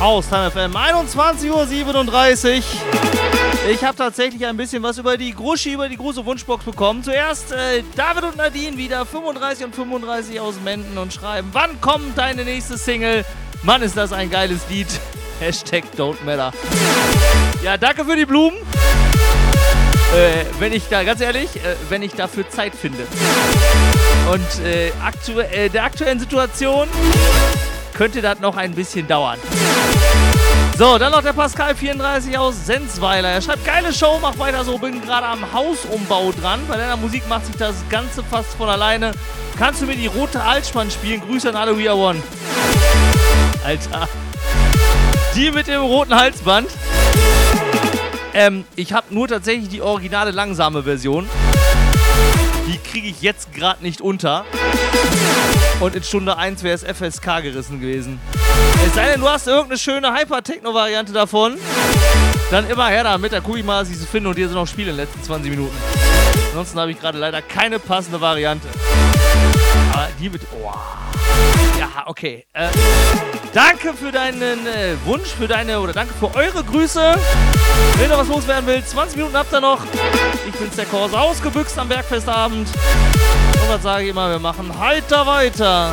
Haustime FM, 21:37 Uhr. Ich habe tatsächlich ein bisschen was über die Gruschi, über die große Wunschbox bekommen. Zuerst David und Nadine wieder 35 und 35 aus Menden und schreiben, wann kommt deine nächste Single? Mann, ist das ein geiles Lied. Hashtag Don't Matter. Ja, danke für die Blumen. Wenn ich da, ganz ehrlich, wenn ich dafür Zeit finde. Und der aktuellen Situation könnte das noch ein bisschen dauern. So, dann noch der Pascal34 aus Sensweiler. Er schreibt, geile Show, mach weiter so, bin gerade am Hausumbau dran. Bei deiner Musik macht sich das Ganze fast von alleine. Kannst du mir die rote Halsspann spielen? Grüße an alle We Are One. Alter. Die mit dem roten Halsband. Ich habe nur tatsächlich die originale langsame Version. Die kriege ich jetzt gerade nicht unter. Und in Stunde 1 wäre es FSK gerissen gewesen. Es sei denn, du hast irgendeine schöne Hyper-Techno-Variante davon. Dann immer her damit, da gucke ich mal, dass ich sie finde und dir so noch spiele in den letzten 20 Minuten. Ansonsten habe ich gerade leider keine passende Variante. Aber die mit... Oh. Ja, okay. Danke für deinen Wunsch, danke für eure Grüße. Wenn ihr was loswerden will, 20 Minuten habt ihr noch. Ich bin's, der Korse, ausgebüxt am Bergfestabend. Und was sage ich immer, wir machen heiter weiter.